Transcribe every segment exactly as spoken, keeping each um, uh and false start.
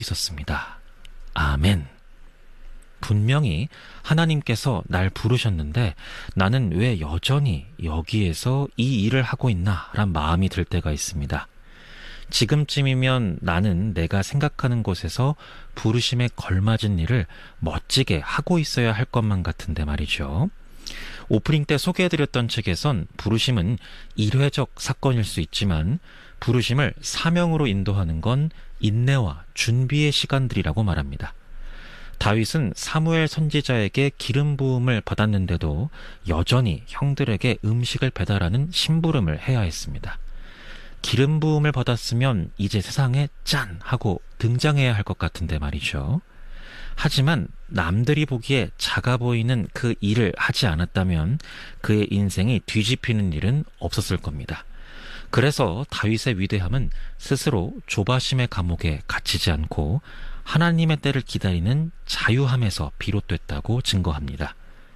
있었습니다. 아멘. 분명히 하나님께서 날 부르셨는데 나는 왜 여전히 여기에서 이 일을 하고 있나 란 마음이 들 때가 있습니다. 지금쯤이면 나는 내가 생각하는 곳에서 부르심에 걸맞은 일을 멋지게 하고 있어야 할 것만 같은데 말이죠. 오프닝 때 소개해드렸던 책에선 부르심은 일회적 사건일 수 있지만 부르심을 사명으로 인도하는 건 인내와 준비의 시간들이라고 말합니다. 다윗은 사무엘 선지자에게 기름 부음을 받았는데도 여전히 형들에게 음식을 배달하는 심부름을 해야 했습니다. 기름 부음을 받았으면 이제 세상에 짠! 하고 등장해야 할 것 같은데 말이죠. 하지만 남들이 보기에 작아 보이는 그 일을 하지 않았다면 그의 인생이 뒤집히는 일은 없었을 겁니다. 그래서 다윗의 위대함은 스스로 조바심의 감옥에 갇히지 않고 하나님의 때를 기다리는 자유함에서 비롯됐다고 증거합니다.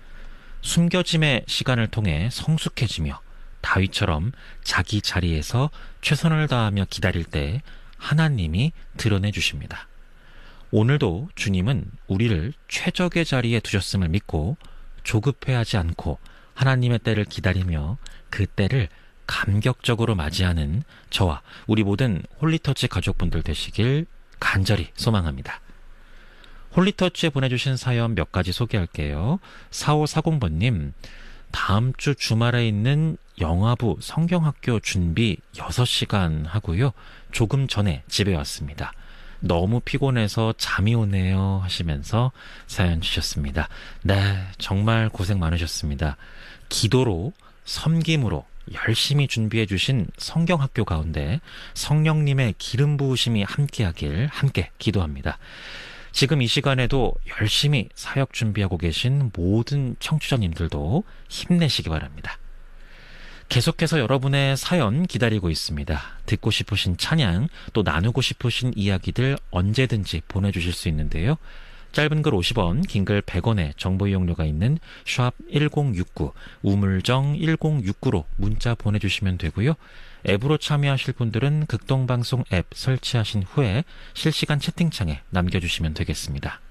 숨겨짐의 시간을 통해 성숙해지며 다윗처럼 자기 자리에서 최선을 다하며 기다릴 때 하나님이 드러내 주십니다. 오늘도 주님은 우리를 최적의 자리에 두셨음을 믿고 조급해하지 않고 하나님의 때를 기다리며 그 때를 감격적으로 맞이하는 저와 우리 모든 홀리터치 가족분들 되시길 간절히 소망합니다. 홀리터치에 보내주신 사연 몇 가지 소개할게요. 사오사공 번님, 다음 주 주말에 있는 영화부 성경학교 준비 여섯 시간 하고요. 조금 전에 집에 왔습니다. 너무 피곤해서 잠이 오네요 하시면서 사연 주셨습니다. 네, 정말 고생 많으셨습니다. 기도로, 섬김으로 열심히 준비해 주신 성경학교 가운데 성령님의 기름 부으심이 함께하길 함께 기도합니다. 지금 이 시간에도 열심히 사역 준비하고 계신 모든 청취자님들도 힘내시기 바랍니다. 계속해서 여러분의 사연 기다리고 있습니다. 듣고 싶으신 찬양, 또 나누고 싶으신 이야기들 언제든지 보내주실 수 있는데요. 짧은 글 오십 원, 긴 글 백 원의 정보 이용료가 있는 샵 일공육구, 우물정 일공육구로 문자 보내주시면 되고요. 앱으로 참여하실 분들은 극동방송 앱 설치하신 후에 실시간 채팅창에 남겨주시면 되겠습니다.